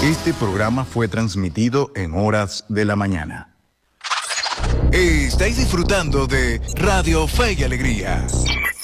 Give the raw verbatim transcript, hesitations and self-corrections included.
Este programa fue transmitido en horas de la mañana. Estáis disfrutando de Radio Fe y Alegría.